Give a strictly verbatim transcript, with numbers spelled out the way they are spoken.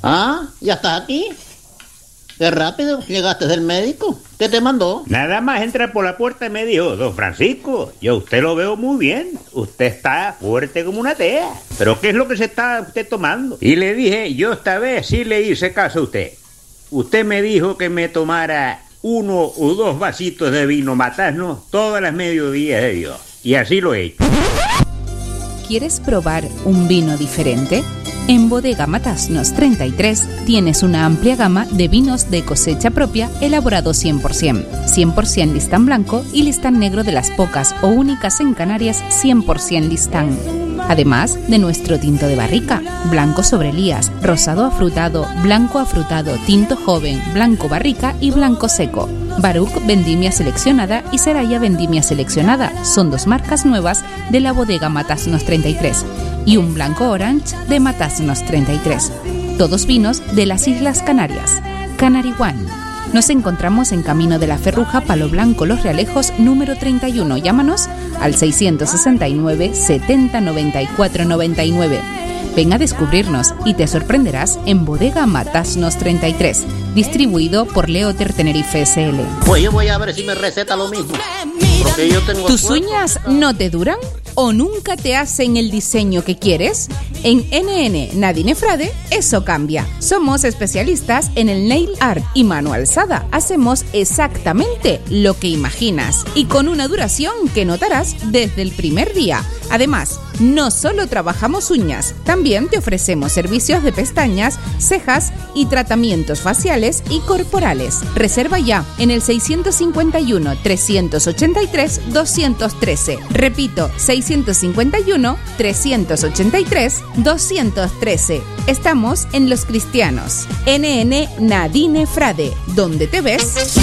Ah, ¿ya estás aquí? Qué rápido llegaste del médico. ¿Qué te mandó? Nada más entrar por la puerta y me dijo: don Francisco, yo a usted lo veo muy bien. Usted está fuerte como una tea. ¿Pero qué es lo que se está usted tomando? Y le dije: yo esta vez sí le hice caso a usted. Usted me dijo que me tomara uno o dos vasitos de vino Matasnos todas las mediodías de Dios. Y así lo he hecho. ¿Quieres probar un vino diferente? En Bodega Matasnos treinta y tres tienes una amplia gama de vinos de cosecha propia elaborados cien por ciento. cien por ciento listán blanco y listán negro de las pocas o únicas en Canarias cien por ciento listán. Además de nuestro tinto de barrica, blanco sobre lías, rosado afrutado, blanco afrutado, tinto joven, blanco barrica y blanco seco. Baruch Vendimia Seleccionada y Seraya Vendimia Seleccionada son dos marcas nuevas de la Bodega Matasnos treinta y tres y un blanco orange de Matasnos treinta y tres. Todos vinos de las Islas Canarias. Canary One. Nos encontramos en Camino de la Ferruja, Palo Blanco, Los Realejos, número treinta y uno. Llámanos al seiscientos sesenta y nueve, setenta, noventa y cuatro, noventa y nueve. Ven a descubrirnos y te sorprenderás en Bodega Matasnos treinta y tres, distribuido por Leoter Tenerife S L. Pues yo voy a ver si me receta lo mismo. Porque yo tengo ¿Tus esfuerzo. uñas no te duran o nunca te hacen el diseño que quieres? En N N Nadine Frade eso cambia. Somos especialistas en el nail art y mano alzada. Hacemos exactamente lo que imaginas y con una duración que notarás desde el primer día. Además, no solo trabajamos uñas, también te ofrecemos servicios de pestañas, cejas y tratamientos faciales y corporales. Reserva ya en el seiscientos cincuenta y uno, trescientos ochenta y tres, doscientos trece. Repito, seiscientos cincuenta y uno, trescientos ochenta y tres, doscientos trece. Estamos en Los Cristianos. N N Nadine Frade, donde te ves.